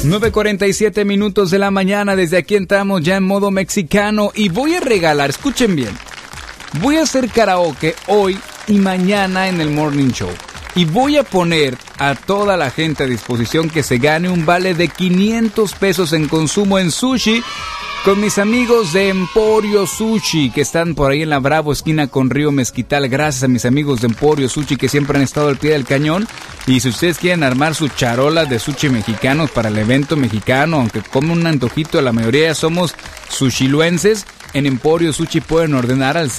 9:47 minutos de la mañana. Desde aquí entramos ya en modo mexicano y voy a regalar, escuchen bien, voy a hacer karaoke hoy y mañana en el Morning Show. Y voy a poner a toda la gente a disposición que se gane un vale de 500 pesos en consumo en sushi con mis amigos de Emporio Sushi, que están por ahí en la Bravo, esquina con Río Mezquital. Gracias a mis amigos de Emporio Sushi que siempre han estado al pie del cañón. Y si ustedes quieren armar su charola de sushi mexicanos para el evento mexicano, aunque comen un antojito, la mayoría ya somos sushiluenses, en Emporio Sushi pueden ordenar al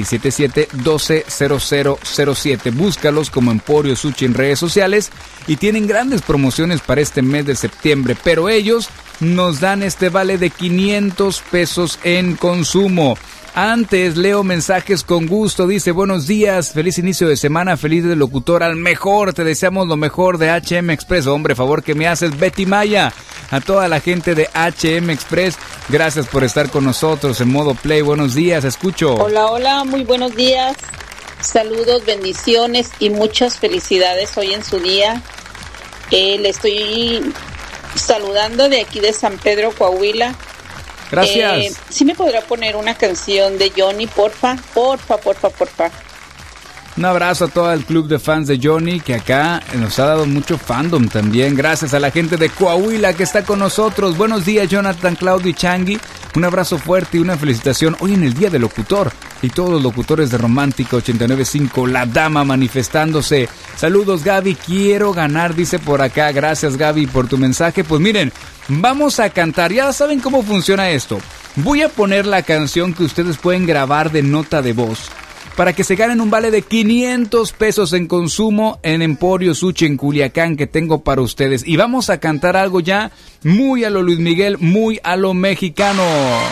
6677-120007. Búscalos como Emporio Sushi en redes sociales y tienen grandes promociones para este mes de septiembre, pero ellos nos dan este vale de 500 pesos en consumo. Antes leo mensajes con gusto. Dice: buenos días, feliz inicio de semana, feliz de locutor al mejor, te deseamos lo mejor de H&M Express. Hombre, favor que me haces, Betty Maya. A toda la gente de H&M Express, gracias por estar con nosotros en modo play. Buenos días, escucho. Hola, hola, muy buenos días. Saludos, bendiciones y muchas felicidades hoy en su día. Le estoy saludando de aquí de San Pedro, Coahuila. Gracias. ¿Sí me podrá poner una canción de Johnny, porfa? Porfa. Un abrazo a todo el club de fans de Johnny, que acá nos ha dado mucho fandom también. Gracias a la gente de Coahuila que está con nosotros. Buenos días, Jonathan, Claudio y Changi. Un abrazo fuerte y una felicitación hoy en el Día del Locutor. Y todos los locutores de Romántica 89.5, La Dama manifestándose. Saludos, Gaby, quiero ganar, dice por acá. Gracias, Gaby, por tu mensaje. Pues miren, vamos a cantar. Ya saben cómo funciona esto. Voy a poner la canción que ustedes pueden grabar de nota de voz para que se ganen un vale de 500 pesos en consumo en Emporio Sushi en Culiacán que tengo para ustedes. Y vamos a cantar algo ya muy a lo Luis Miguel, muy a lo mexicano.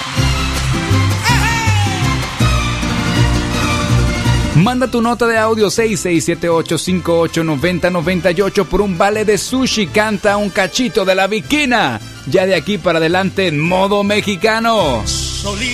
Manda tu nota de audio 6678589098 por un vale de sushi. Canta un cachito de La Bikina. Ya de aquí para adelante en modo mexicano.